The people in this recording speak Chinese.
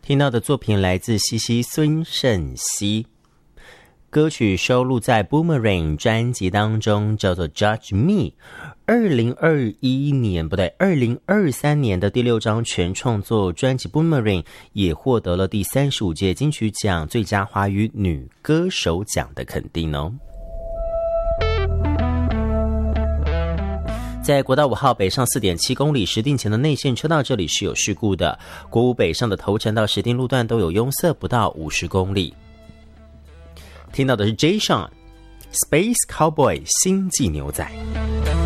听到的作品来自西西孙盛熙，歌曲收录在 Boomerang 专辑当中，叫做 Judge Me。 2023年的第6张全创作专辑 Boomerang 也获得了第35届金曲奖最佳华语女歌手奖的肯定哦。在国道5号北上 4.7 公里石碇前的内线车道，这里是有事故的。国5北上的头城到石碇路段都有拥塞，不到50公里。听到的是 Jay Sean Space Cowboy 星际牛仔。